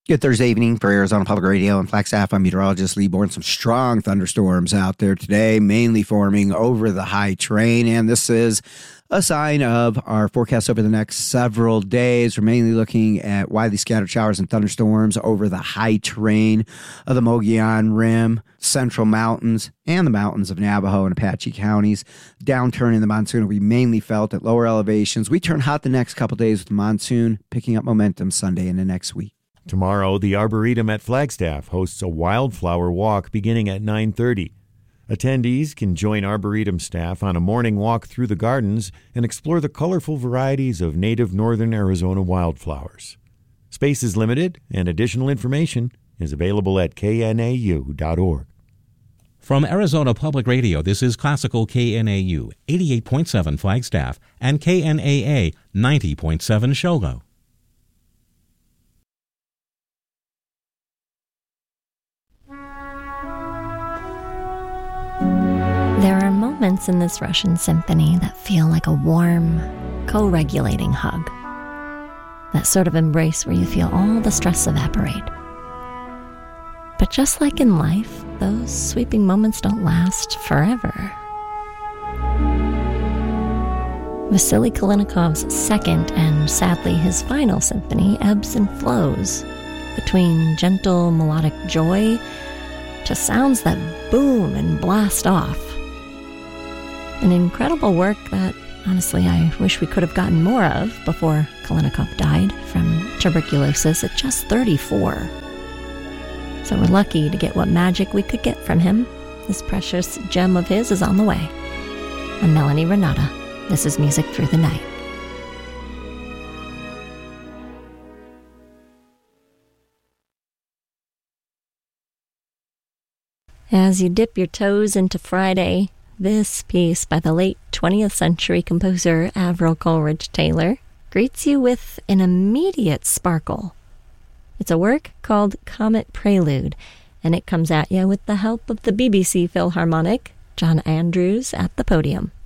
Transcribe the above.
Good Thursday evening for Arizona Public Radio and Flagstaff. I'm meteorologist Lee Bourne. Some strong thunderstorms out there today, mainly forming over the high terrain, and this is a sign of our forecast over the next several days. We're mainly looking at widely scattered showers and thunderstorms over the high terrain of the Mogollon Rim, Central Mountains, and the mountains of Navajo and Apache counties. Downturn in the monsoon will be mainly felt at lower elevations. We turn hot the next couple days with the monsoon picking up momentum Sunday into next week. Tomorrow, the Arboretum at Flagstaff hosts a wildflower walk beginning at 9:30. Attendees can join Arboretum staff on a morning walk through the gardens and explore the colorful varieties of native northern Arizona wildflowers. Space is limited, and additional information is available at knau.org. From Arizona Public Radio, this is Classical KNAU 88.7 Flagstaff and KNAA 90.7 Shogo. There are moments in this Russian symphony that feel like a warm, co-regulating hug. That sort of embrace where you feel all the stress evaporate. But just like in life, those sweeping moments don't last forever. Vasily Kalinikov's second and sadly his final symphony ebbs and flows between gentle melodic joy to sounds that boom and blast off. An incredible work that, honestly, I wish we could have gotten more of before Kalinikov died from tuberculosis at just 34. So we're lucky to get what magic we could get from him. This precious gem of his is on the way. I'm Melanie Renata. This is Music Through the Night. As you dip your toes into Friday, this piece by the late 20th century composer Avril Coleridge Taylor greets you with an immediate sparkle. It's a work called Comet Prelude, and it comes at you with the help of the BBC Philharmonic, John Andrews at the podium.